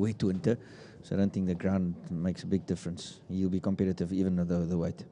wet winter. So I don't think the ground makes a big difference. He'll be competitive even though the weight.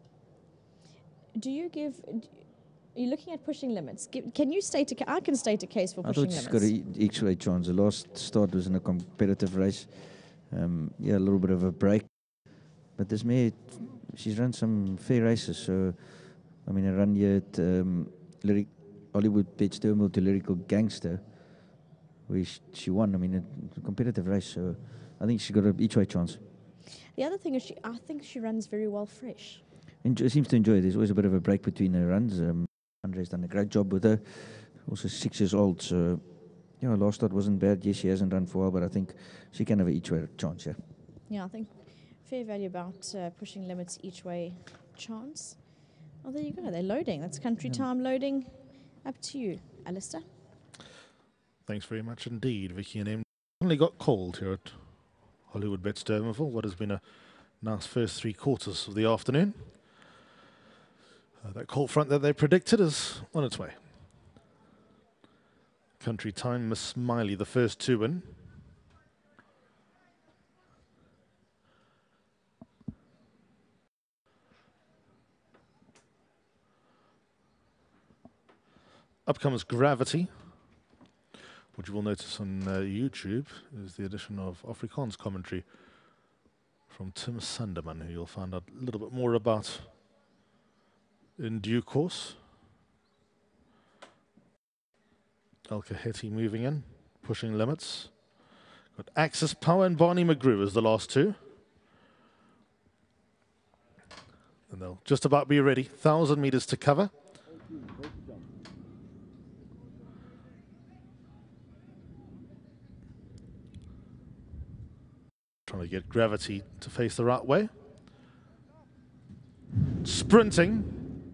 Do you give... Are you looking at pushing limits? Can you state I can state a case for pushing limits. I thought she's got an each way chance. The last start was in a competitive race. Yeah, a little bit of a break. But this mare, she's run some fair races. So, I mean, a run here at Hollywood Bets Terminal to Lyrical Gangster, where she won. I mean, a competitive race. So I think she's got an each way chance. The other thing is I think she runs very well fresh. Seems to enjoy it. There's always a bit of a break between her runs. Andre's done a great job with her. Also 6 years old, so yeah, last start wasn't bad. Yes, she hasn't run for a while, but I think she can have an each way chance, yeah. Yeah, I think fair value about pushing limits each way chance. Oh, there you go. They're loading. That's Country Time loading. Up to you, Alistair. Thanks very much indeed, Vicky and Em. Only got cold here at Hollywood Bets Dermaville. What has been a nice first 3 quarters of the afternoon. That cold front that they predicted is on its way. Country Time, Miss Smiley, the first to win. Up comes Gravity, which you will notice on YouTube is the addition of Afrikaans commentary from Tim Sunderman, who you'll find out a little bit more about in due course. Al-Kaheti moving in, pushing limits. Got Axis Power and Barney McGrew as the last 2. And they'll just about be ready. 1,000 meters to cover. Trying to get Gravity to face the right way. Sprinting.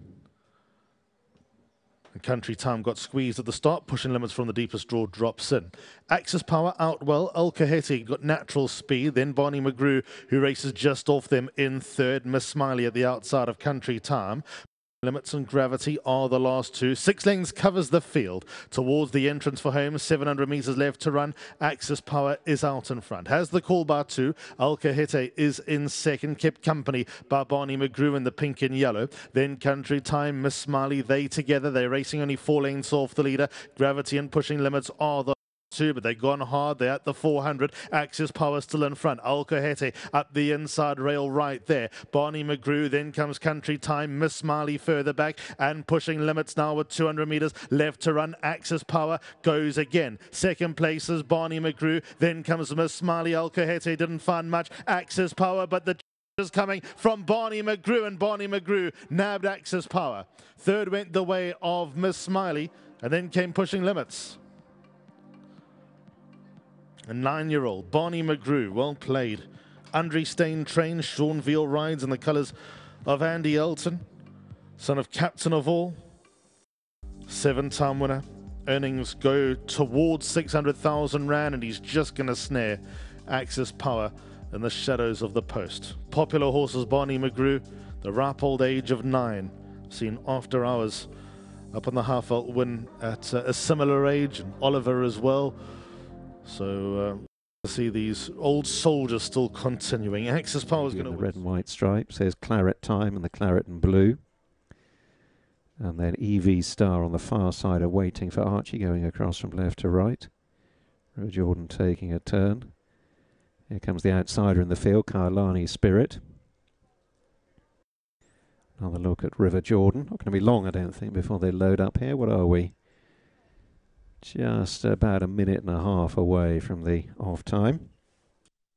And Country Time got squeezed at the start, pushing limits from the deepest draw, drops in. Axis Power out well. Al-Kaheti got natural speed. Then Barney McGrew, who races just off them in third. Miss Smiley at the outside of Country Time. Limits and Gravity are the last 2. 6 lengths covers the field towards the entrance for home. 700 meters left to run. Axis Power is out in front. Has the call bar 2. Al-Kaheti is in second, kept company by Barney McGrew in the pink and yellow. Then Country Time, Miss Smiley, they together. They're racing only 4 lengths off the leader. Gravity and Pushing Limits are the 2, but they've gone hard. They're at the 400. Axis Power still in front. Al-Kaheti up the inside rail right there. Barney McGrew, then comes Country Time. Miss Smiley further back and Pushing Limits now with 200 meters left to run. Axis Power goes again. Second place is Barney McGrew. Then comes Miss Smiley. Al-Kaheti didn't find much. Axis Power, but the is coming from Barney McGrew, and Barney McGrew nabbed Axis Power. Third went the way of Miss Smiley, and then came Pushing Limits. A 9-year-old, Barney McGrew, well played. Andre Stain trains, Sean Veal rides in the colours of Andy Elton, son of Captain of All. 7-time winner. Earnings go towards 600,000 Rand, and he's just going to snare Axis Power in the shadows of the post. Popular horses, Barney McGrew, the ripe old age of 9, seen after hours up on the Halfveld win at a similar age, and Oliver as well. So see these old soldiers still continuing. Axis Power is going to win. The red and white stripe says Claret Time and the claret and blue. And then EV Star on the far side are waiting for Archie, going across from left to right. River Jordan taking a turn. Here comes the outsider in the field, Kailani Spirit. Another look at River Jordan. Not going to be long, I don't think, before they load up here. What are we? Just about a minute and a half away from the off time.